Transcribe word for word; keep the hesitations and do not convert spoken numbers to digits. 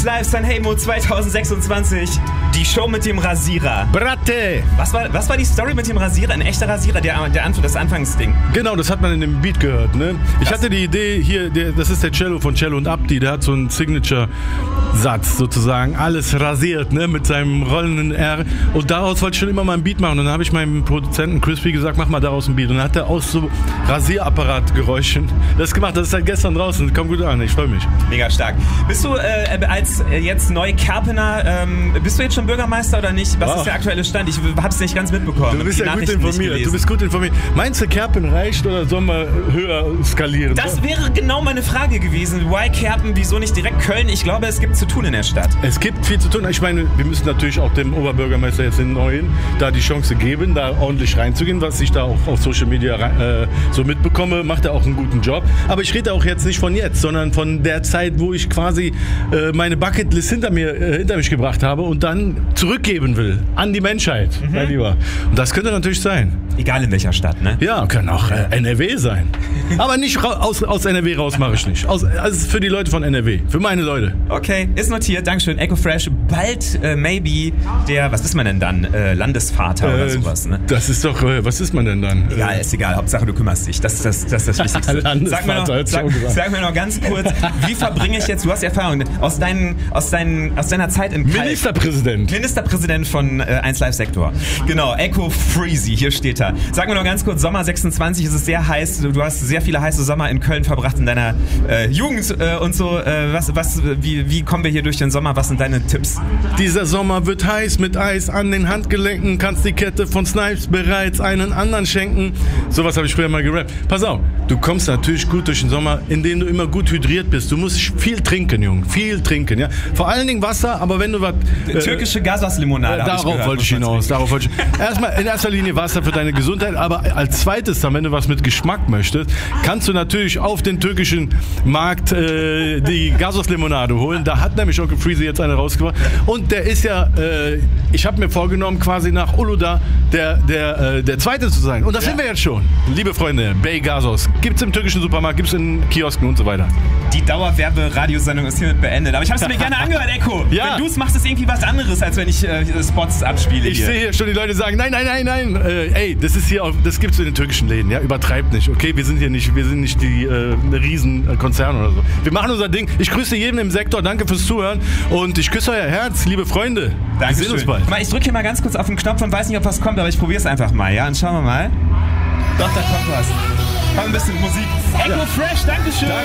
Live Sanremo zwanzig sechsundzwanzig, die Show mit dem Rasierer. Bratte! Was war, was war die Story mit dem Rasierer? Ein echter Rasierer, der, der Anf- das Anfangsding. Genau, das hat man in dem Beat gehört, ne? Ich Das- hatte die Idee, hier, der, das ist der Cello von Cello und Abdi, der hat so einen Signature-Satz sozusagen, alles rasiert, ne? Mit seinem rollenden R. Und daraus wollte ich schon immer mal ein Beat machen. Und dann habe ich meinem Produzenten Crispy gesagt, mach mal daraus ein Beat. Und dann hat er aus so Rasierapparatgeräuschen das gemacht. Das ist seit gestern draußen, kommt gut an, ich freue mich. Mega stark. Bist du äh, als äh, jetzt Neu-Kerpener, ähm, bist du jetzt schon Bürgermeister oder nicht? Was Ach. ist der aktuelle Stand? Ich hab's nicht ganz mitbekommen. Du bist Die ja gut Nachrichten nicht informiert. gelesen. Du bist gut informiert. Meinst du, Kerpen reicht oder sollen wir höher skalieren? Das wäre genau meine Frage gewesen. Why Kerpen? Wieso nicht direkt Köln? Ich glaube, es gibt zu tun in der Stadt. Es gibt viel zu tun. Ich meine, wir müssen natürlich auch dem Oberbürgermeister jetzt den Neuen da die Chance geben, da ordentlich reinzugehen, was ich da auch auf Social Media äh, so mitbekomme, macht er auch einen guten Job. Aber ich rede auch jetzt nicht von jetzt, sondern von der Zeit, wo ich quasi äh, meine Bucketlist hinter mir äh, hinter mich gebracht habe und dann zurückgeben will an die Menschheit, mhm. mein Lieber. Und das könnte natürlich sein. Egal in welcher Stadt, ne? Ja, kann auch äh, N R W sein. Aber nicht ra- aus, aus N R W raus mache ich nicht. Aus, also für die Leute von N R W. Für meine Leute. Okay, ist notiert. Dankeschön. Echo Fresh. Bald, äh, maybe, der, was ist man denn dann? Äh, Landesvater oder Äh, sowas, ne? Das ist doch, äh, was ist man denn dann? Egal, ist egal. Hauptsache, du kümmerst dich. Das ist das, das, ist das Wichtigste. Sag mir, Landesvater, noch, hat's sag, schon gesagt. sag mir noch ganz kurz, wie verbringe ich jetzt, du hast Erfahrung, aus, deinen, aus, deinen, aus deiner Zeit in Kalk. Ministerpräsident. Ministerpräsident von äh, eins Live Sektor. Genau, Echo Freezy, hier steht er. Sag mir noch ganz kurz, Sommer sechsundzwanzig, ist es sehr heiß. Du, du hast sehr viele heiße Sommer in Köln verbracht in deiner äh, Jugend äh, und so. Äh, was, was, wie, wie kommen wir hier durch den Sommer? Was sind deine Tipps? Dieser Sommer wird heiß mit Eis an den Handgelenken. Kannst die Kette von Snipes bereits einen anderen schenken. Sowas habe ich früher mal gerappt. Pass auf, du kommst natürlich gut durch den Sommer, indem du immer gut hydriert bist. Du musst viel trinken, Junge. Viel trinken, ja. Vor allen Dingen Wasser, aber wenn du was... Äh, Türkische Gasas-Limonade. Äh, darauf wollte ich hinaus. Darauf wollte ich. Erstmal in erster Linie Wasser für deine Gesundheit, aber als zweites dann, wenn du was mit Geschmack möchtest, kannst du natürlich auf den türkischen Markt äh, die Gasos-Limonade holen. Da hat nämlich Onkel Freezy jetzt eine rausgebracht. Und der ist ja, äh, ich habe mir vorgenommen, quasi nach Uludağ der, der, äh, der Zweite zu sein. Und das ja. sind wir jetzt schon. Liebe Freunde, Bey Gasos. Gibt's im türkischen Supermarkt, gibt's in Kiosken und so weiter. Die Dauerwerbe-Radiosendung ist hiermit beendet. Aber ich habe es mir gerne angehört, Echo. Ja. Wenn du es machst, ist irgendwie was anderes, als wenn ich äh, Spots abspiele. Ich hier. sehe hier schon die Leute sagen, nein, nein, nein, nein. Äh, ey, das ist hier, auf, das gibt's in den türkischen Läden. Ja, übertreibt nicht. Okay, wir sind hier nicht, wir sind nicht die äh, Riesenkonzerne oder so. Wir machen unser Ding. Ich grüße jeden im Sektor. Danke fürs Zuhören und ich küsse euer Herz, liebe Freunde. Dankeschön. Wir sehen uns bald. Mal, ich drücke hier mal ganz kurz auf den Knopf und weiß nicht, ob was kommt, aber ich probiere es einfach mal. Ja, und schauen wir mal. Doch, da kommt was. Komm, ein bisschen Musik. Echo ja. Fresh, Dankeschön.